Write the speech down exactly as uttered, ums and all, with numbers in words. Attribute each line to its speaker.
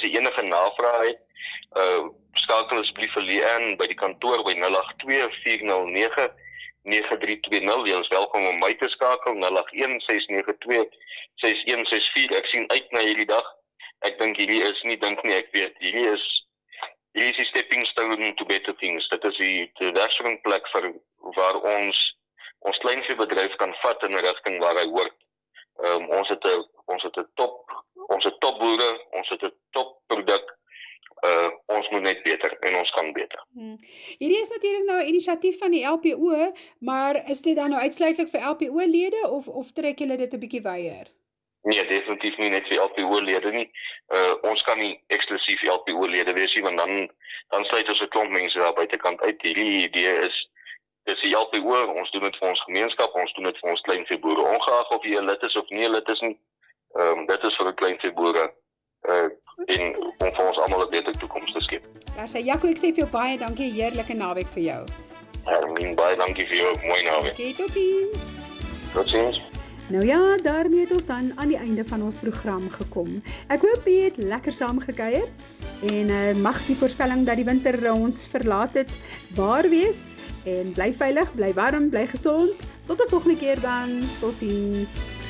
Speaker 1: as jy enige navrae het, uh, skakel asseblief vir Leanne by die kantoor by nul agt twee, vier nul nege, nege drie twee nul. Jy is welkom om my te skakel, nul agt een, ses nege twee, ses een ses vier. Ek sien uit na hierdie dag. Ek dink hierdie is nie, dink nie, ek weet, hierdie is, hierdie is die stepping stone to better things. Dit is die, die plek vir waar ons, ons kleinveebedryf kan vat in 'n rigting waar hy hoort. Um, ons het 'n, ons het 'n top, ons het topboere, ons het 'n topproduk. Uh, ons moet net beter en ons kan beter.
Speaker 2: Hmm. Hierdie is natuurlik nou 'n inisiatief van die L P O, maar is dit dan nou uitsluitlik vir L P O-lede of of trek julle dit 'n bietjie wyeer?
Speaker 1: Nee, definitief nie net vir L P O-lede nie. Uh, ons kan nie eksklusief L P O-lede wees nie, want dan dan sluit ons 'n klomp mense daar buitekant uit. Hierdie idee is dis die L P O, ons doen dit vir ons gemeenskap, ons doen dit vir ons kleinveeboere, ongeag of jy 'n lid is of nie 'n lid is nie. Ehm um, dit is vir die kleinveeboere uh en om vir ons almal 'n beter toekoms te skep.
Speaker 2: Daar sê Jaco, ek sê vir jou baie dankie, heerlike naweek vir jou.
Speaker 1: Hermien, baie dankie vir jou, mooi naweek.
Speaker 2: Okay, totsiens.
Speaker 1: Totsiens.
Speaker 2: Nou ja, daarmee het ons dan aan die einde van ons program gekom. Ek hoop jy het lekker saam gekuier en uh, mag die voorspelling dat die winter ons verlaat het waar wees en bly veilig, bly warm, bly gesond. Tot 'n volgende keer dan. Totsiens.